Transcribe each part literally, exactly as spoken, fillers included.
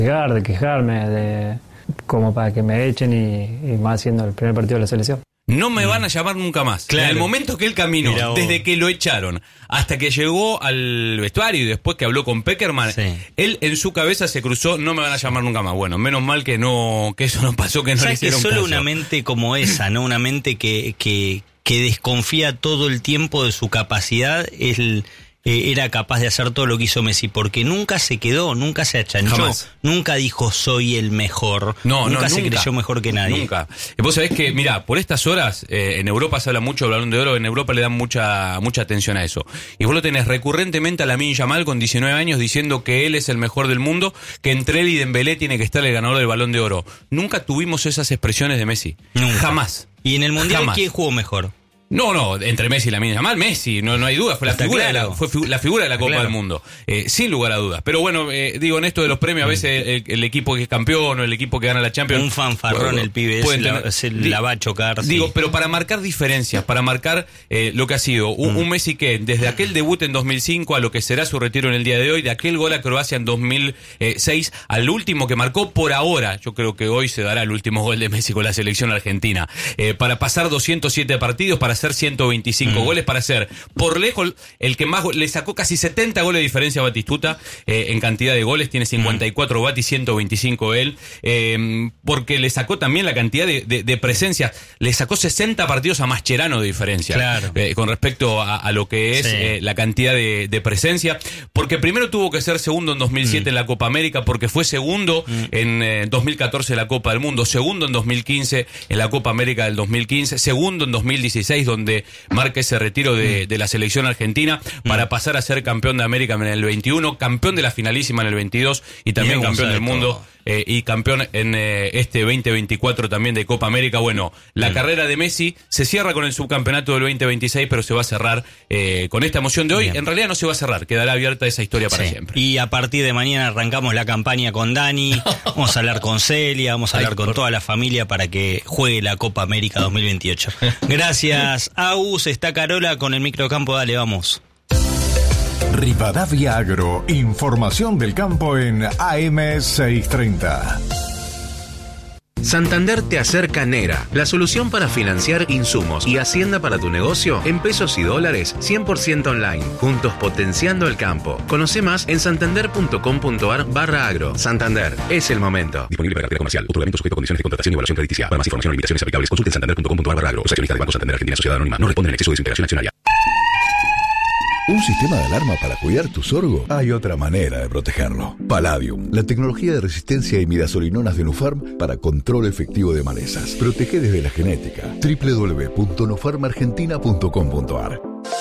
Quejar, de quejarme, de como para que me echen y, y más siendo el primer partido de la selección. No me van a llamar nunca más. Claro. En el momento que él caminó, desde que lo echaron hasta que llegó al vestuario y después que habló con Pekerman, sí. él en su cabeza se cruzó, no me van a llamar nunca más. Bueno, menos mal que no, que eso no pasó, que no le hicieron que solo caso. Una mente como esa, ¿no? Una mente que, que, que desconfía todo el tiempo de su capacidad, es el... Eh, era capaz de hacer todo lo que hizo Messi, porque nunca se quedó, nunca se achanchó, Jamás. nunca dijo soy el mejor, no, nunca no, se nunca, creyó mejor que nadie. Nunca. Y vos sabés que, mira, por estas horas, eh, en Europa se habla mucho del Balón de Oro, en Europa le dan mucha mucha atención a eso. Y vos lo tenés recurrentemente a Lamine Yamal con diecinueve años diciendo que él es el mejor del mundo, que entre él y Dembélé tiene que estar el ganador del Balón de Oro. Nunca tuvimos esas expresiones de Messi. Nunca. Jamás. ¿Y en el Mundial Jamás. quién jugó mejor? No, no, entre Messi y Lamine Yamal, Messi, no, no hay duda, fue la, figura, claro. de la, fue fi- la figura de la Copa claro. del Mundo, eh, sin lugar a dudas. Pero bueno, eh, digo, en esto de los premios, a veces el, el equipo que es campeón o el equipo que gana la Champions... Un fanfarrón el pibe, se la, se la va a chocar. Digo, sí. pero para marcar diferencias, para marcar eh, lo que ha sido un, mm. un Messi que desde aquel debut en dos mil cinco a lo que será su retiro en el día de hoy, de aquel gol a Croacia en dos mil seis al último que marcó por ahora, yo creo que hoy se dará el último gol de Messi con la selección argentina, eh, para pasar doscientos siete partidos, para hacer ciento veinticinco Mm. goles, para ser por lejos el que más go- le sacó casi setenta goles de diferencia a Batistuta eh, en cantidad de goles, tiene cincuenta y cuatro mm. Bati, ciento veinticinco él, eh, porque le sacó también la cantidad de, de, de presencias, le sacó sesenta partidos a Mascherano de diferencia, claro. eh, con respecto a, a lo que es sí. eh, la cantidad de, de presencia, porque primero tuvo que ser segundo en dos mil siete mm. en la Copa América, porque fue segundo mm. en eh, dos mil catorce en la Copa del Mundo, segundo en dos mil quince en la Copa América del dos mil quince, segundo en dos mil dieciséis donde marca ese retiro de, de la selección argentina para pasar a ser campeón de América en el veintiuno, campeón de la finalísima en el veintidós y también Bien, campeón del mundo eh, y campeón en eh, este veinte veinticuatro también de Copa América. Bueno, la mm. carrera de Messi se cierra con el subcampeonato del veinte veintiséis, pero se va a cerrar eh, con esta emoción de hoy. Bien. En realidad no se va a cerrar, quedará abierta esa historia para sí. siempre. Y a partir de mañana arrancamos la campaña con Dani, vamos a hablar con Celia, vamos a hablar Ay, con por... toda la familia para que juegue la Copa América dos mil veintiocho. Gracias, Agus. Está Carola con el microcampo, dale, vamos. Rivadavia Agro, información del campo en A M seiscientos treinta. Santander te acerca Nera, la solución para financiar insumos y hacienda para tu negocio en pesos y dólares cien por ciento online, juntos potenciando el campo. Conoce más en santander.com.ar barra agro. Santander, es el momento. Disponible para cartera comercial. Otorgamiento sujeto a condiciones de contratación y evaluación crediticia. Para más información o limitaciones aplicables, consulte santander.com.ar barra agro. Los accionistas de Banco Santander Argentina Sociedad Anónima no responden en exceso de su integración accionaria. ¿Un sistema de alarma para cuidar tu sorgo? Hay otra manera de protegerlo. Palladium, la tecnología de resistencia a imidazolinonas de Nufarm para control efectivo de malezas. Protege desde la genética. doble u doble u doble u punto nufarm argentina punto com punto a r.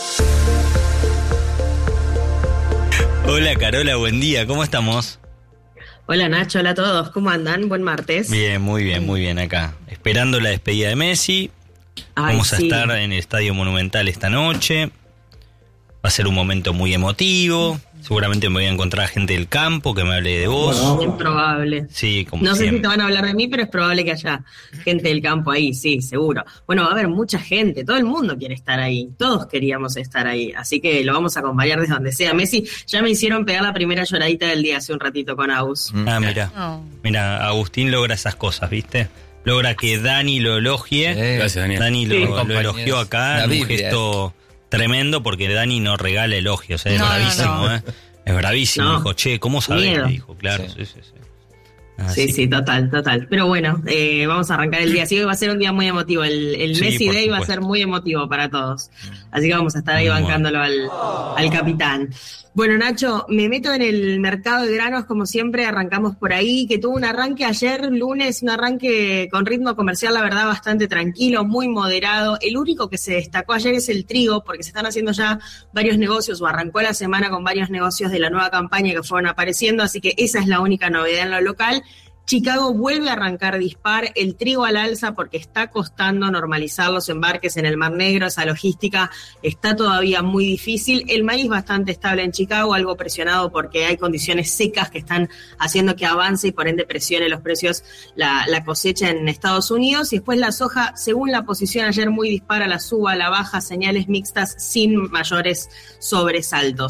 Hola Carola, buen día, ¿cómo estamos? Hola Nacho, hola a todos, ¿cómo andan? Buen martes. Bien, muy bien, muy bien acá. Esperando la despedida de Messi. Ay, Vamos a sí. estar en el Estadio Monumental esta noche. Va a ser un momento muy emotivo. Seguramente me voy a encontrar gente del campo que me hable de vos. Bueno, bien probable. Sí, como No siempre. sé si te van a hablar de mí, pero es probable que haya gente del campo ahí, sí, seguro. Bueno, va a haber mucha gente, todo el mundo quiere estar ahí. Todos queríamos estar ahí, así que lo vamos a acompañar desde donde sea. Messi, ya me hicieron pegar la primera lloradita del día hace un ratito con Agus. Ah, mira. Oh. Mira, Agustín logra esas cosas, ¿viste? Logra que Dani lo elogie. Eh, Gracias, Daniel. Dani sí. lo, lo elogió acá, un gesto tremendo, porque Dani no regala elogios, ¿eh? Es no, bravísimo, no, no. ¿eh? Es bravísimo. No. Dijo, che, ¿cómo sabés? Le dijo, claro, sí, sí, sí. Sí, sí, sí, total, total. Pero bueno, eh, vamos a arrancar el día. Así que va a ser un día muy emotivo. El, el sí, Messi Day supuesto. va a ser muy emotivo para todos. Así que vamos a estar ahí muy bancándolo al, al capitán. Bueno, Nacho, me meto en el mercado de granos, como siempre, arrancamos por ahí, que tuvo un arranque ayer, lunes, un arranque con ritmo comercial, la verdad, bastante tranquilo, muy moderado. El único que se destacó ayer es el trigo, porque se están haciendo ya varios negocios, o arrancó la semana con varios negocios de la nueva campaña que fueron apareciendo, así que esa es la única novedad en lo local. Chicago vuelve a arrancar dispar, el trigo al alza porque está costando normalizar los embarques en el Mar Negro, esa logística está todavía muy difícil. El maíz bastante estable en Chicago, algo presionado porque hay condiciones secas que están haciendo que avance y por ende presione los precios la, la cosecha en Estados Unidos. Y después la soja, según la posición ayer, muy dispara, la suba, la baja, señales mixtas sin mayores sobresaltos.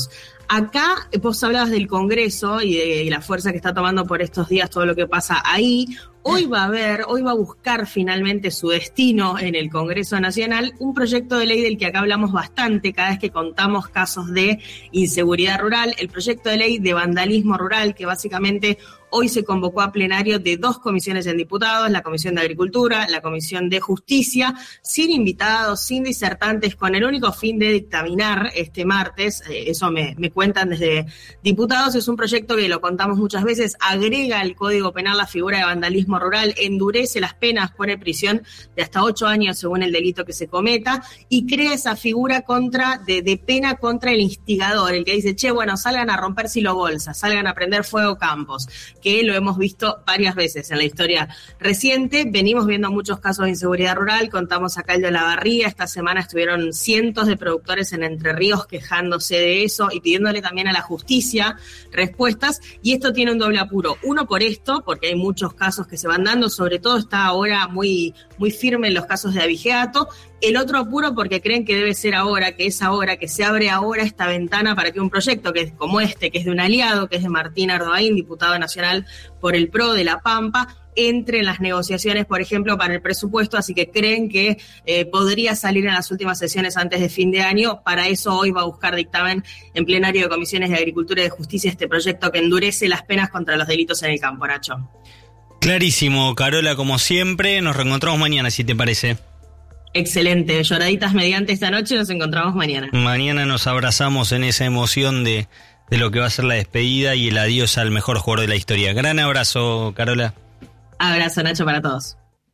Acá vos hablabas del Congreso y de la fuerza que está tomando por estos días todo lo que pasa ahí. Hoy va a haber, hoy va a buscar finalmente su destino en el Congreso Nacional un proyecto de ley del que acá hablamos bastante cada vez que contamos casos de inseguridad rural, el proyecto de ley de vandalismo rural, que básicamente hoy se convocó a plenario de dos comisiones en diputados, la Comisión de Agricultura, la Comisión de Justicia, sin invitados, sin disertantes, con el único fin de dictaminar este martes, eh, eso me, me cuentan desde diputados. Es un proyecto que, lo contamos muchas veces, agrega al Código Penal la figura de vandalismo rural, endurece las penas, pone prisión de hasta ocho años según el delito que se cometa, y crea esa figura contra de, de pena contra el instigador, el que dice, che, bueno, salgan a romper silobolsas, salgan a prender fuego campos, que lo hemos visto varias veces en la historia reciente. Venimos viendo muchos casos de inseguridad rural, contamos acá el de Olavarría, esta semana estuvieron cientos de productores en Entre Ríos quejándose de eso y pidiéndole también a la justicia respuestas, y esto tiene un doble apuro. Uno, por esto, porque hay muchos casos que se van dando, sobre todo está ahora muy, muy firme en los casos de abigeato. El otro apuro porque creen que debe ser ahora, que es ahora, que se abre ahora esta ventana para que un proyecto que es como este, que es de un aliado, que es de Martín Ardoaín, diputado nacional por el P R O de La Pampa, entre en las negociaciones, por ejemplo, para el presupuesto, así que creen que eh, podría salir en las últimas sesiones antes de fin de año. Para eso hoy va a buscar dictamen en plenario de Comisiones de Agricultura y de Justicia este proyecto que endurece las penas contra los delitos en el campo, Nacho. Clarísimo, Carola, como siempre. Nos reencontramos mañana, si te parece. Excelente, lloraditas mediante esta noche, nos encontramos mañana. Mañana nos abrazamos en esa emoción de, de lo que va a ser la despedida y el adiós al mejor jugador de la historia. Gran abrazo, Carola. Abrazo, Nacho, para todos.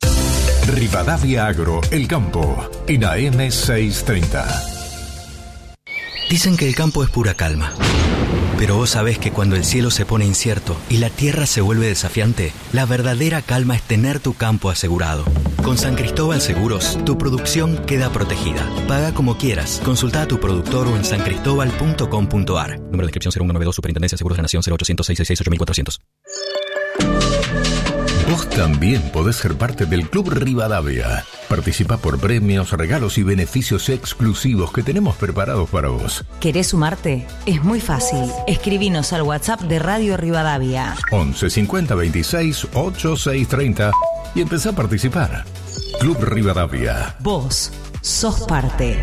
Rivadavia Agro, El Campo, en A M seiscientos treinta. Dicen que el campo es pura calma. Pero vos sabés que cuando el cielo se pone incierto y la tierra se vuelve desafiante, la verdadera calma es tener tu campo asegurado. Con San Cristóbal Seguros, tu producción queda protegida. Paga como quieras. Consulta a tu productor o en san cristóbal punto com punto a r. Número de inscripción cero uno noventa y dos, Superintendencia de Seguros de la Nación, cero ochocientos, seiscientos sesenta y seis, ocho mil cuatrocientos. Vos también podés ser parte del Club Rivadavia. Participa por premios, regalos y beneficios exclusivos que tenemos preparados para vos. ¿Querés sumarte? Es muy fácil. Escribinos al WhatsApp de Radio Rivadavia. once cincuenta veintiséis ochenta y seis treinta y empezá a participar. Club Rivadavia. Vos sos parte.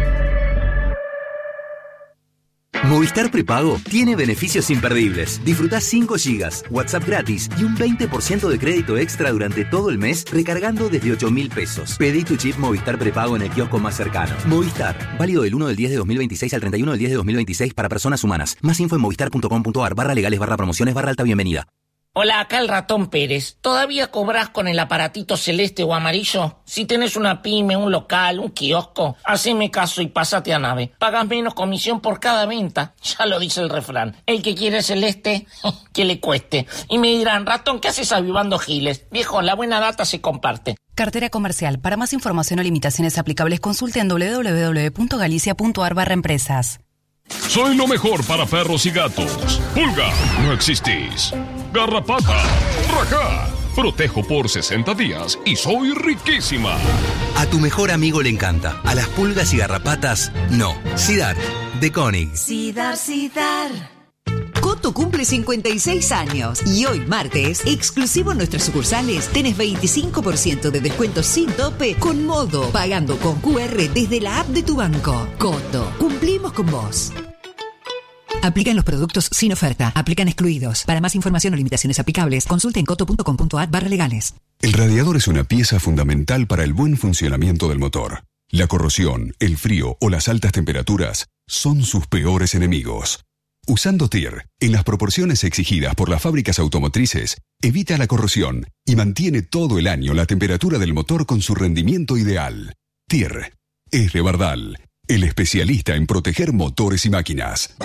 Movistar Prepago tiene beneficios imperdibles. Disfrutá cinco gigas, WhatsApp gratis y un veinte por ciento de crédito extra durante todo el mes recargando desde ocho mil pesos. Pedí tu chip Movistar Prepago en el kiosco más cercano. Movistar, válido del uno del diez de dos mil veintiséis al treinta y uno del diez de dos mil veintiséis para personas humanas. Más info en movistar punto com punto a r, barra legales, barra promociones, barra alta bienvenida. Hola, acá el Ratón Pérez. ¿Todavía cobrás con el aparatito celeste o amarillo? Si tenés una pyme, un local, un kiosco, haceme caso y pásate a Nave. Pagas menos comisión por cada venta. Ya lo dice el refrán. El que quiere celeste, que le cueste. Y me dirán, Ratón, ¿qué haces avivando giles? Viejo, la buena data se comparte. Cartera comercial. Para más información o limitaciones aplicables, consulte en doble u doble u doble u punto galicia punto a r barra empresas. Soy lo mejor para perros y gatos. Pulga, no existís. Garrapata, rajá. Protejo por sesenta días y soy riquísima. A tu mejor amigo le encanta. A las pulgas y garrapatas, no. Sidar, de Koenig. Sidar, Sidar. Coto cumple cincuenta y seis años y hoy martes, exclusivo en nuestras sucursales, tenés veinticinco por ciento de descuento sin tope con Modo, pagando con Q R desde la app de tu banco. Coto, cumplimos con vos. Aplican los productos sin oferta. Aplican excluidos. Para más información o limitaciones aplicables, consulte en coto punto com punto a r barra legales. El radiador es una pieza fundamental para el buen funcionamiento del motor. La corrosión, el frío o las altas temperaturas son sus peores enemigos. Usando T I R, en las proporciones exigidas por las fábricas automotrices, evita la corrosión y mantiene todo el año la temperatura del motor con su rendimiento ideal. T I R es Revardal, el especialista en proteger motores y máquinas.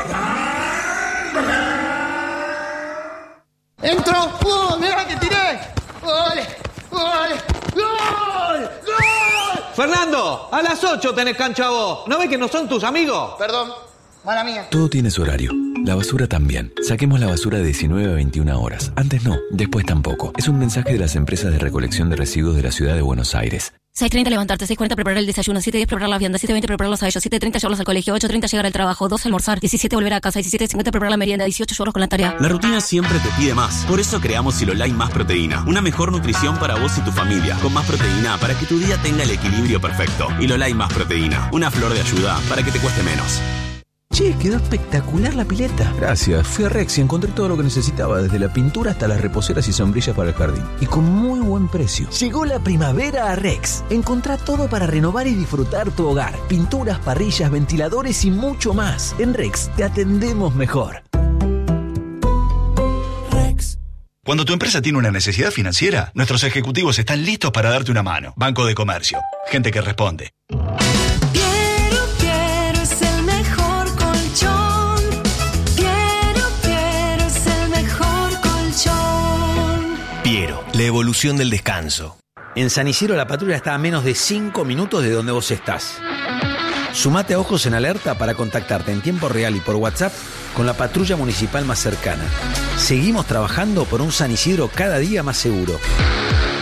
¡Entro! ¡Gol! ¡Mira que tiré! ¡Gol! ¡Gol! ¡Gol! ¡Gol! Fernando, a las ocho tenés cancha vos. ¿No ves que no son tus amigos? Perdón, mala mía. Todo tiene su horario. La basura también. Saquemos la basura de diecinueve a veintiuna horas. Antes no, después tampoco. Es un mensaje de las empresas de recolección de residuos de la ciudad de Buenos Aires. seis treinta levantarte, seis cuarenta preparar el desayuno, siete diez preparar las viandas, siete veinte prepararlos a ellos, siete treinta llevarlos al colegio, ocho treinta llegar al trabajo, doce almorzar, diecisiete volver a casa, diecisiete cincuenta preparar la merienda, dieciocho llevarlos con la tarea. La rutina siempre te pide más. Por eso creamos Silolai Más Proteína. Una mejor nutrición para vos y tu familia. Con más proteína para que tu día tenga el equilibrio perfecto. Silolai Más Proteína. Una flor de ayuda para que te cueste menos. Che, quedó espectacular la pileta. Gracias. Fui a Rex y encontré todo lo que necesitaba, desde la pintura hasta las reposeras y sombrillas para el jardín. Y con muy buen precio. Llegó la primavera a Rex. Encontrá todo para renovar y disfrutar tu hogar. Pinturas, parrillas, ventiladores y mucho más. En Rex te atendemos mejor. Rex. Cuando tu empresa tiene una necesidad financiera, nuestros ejecutivos están listos para darte una mano. Banco de Comercio. Gente que responde. Piero, la evolución del descanso. En San Isidro la patrulla está a menos de cinco minutos de donde vos estás. Sumate a Ojos en Alerta para contactarte en tiempo real y por WhatsApp con la patrulla municipal más cercana. Seguimos trabajando por un San Isidro cada día más seguro.